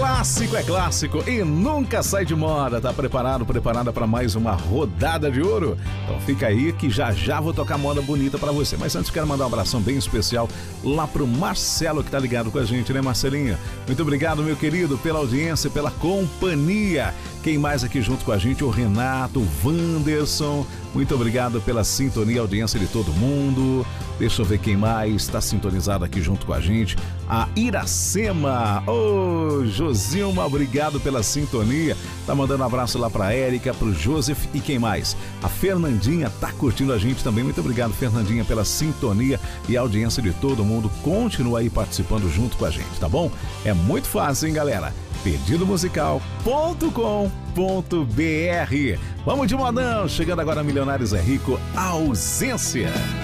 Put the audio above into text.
Clássico é clássico e nunca sai de moda. Tá preparada para mais uma rodada de ouro? Então fica aí que já já vou tocar moda bonita para você. Mas antes quero mandar um abração bem especial lá pro Marcelo que tá ligado com a gente, né, Marcelinho? Muito obrigado, meu querido, pela audiência, pela companhia. Quem mais aqui junto com a gente? O Renato, o Wanderson. Muito obrigado pela sintonia, audiência de todo mundo. Deixa eu ver quem mais está sintonizado aqui junto com a gente. A Iracema. Ô, Josilma, obrigado pela sintonia. Tá mandando um abraço lá pra Érica, pro Joseph e quem mais? A Fernandinha tá curtindo a gente também. Muito obrigado, Fernandinha, pela sintonia e audiência de todo mundo. Continua aí participando junto com a gente, tá bom? É muito fácil, hein, galera? pedidomusical.com.br. Vamos de modão, chegando agora Milionários é Rico, Ausência.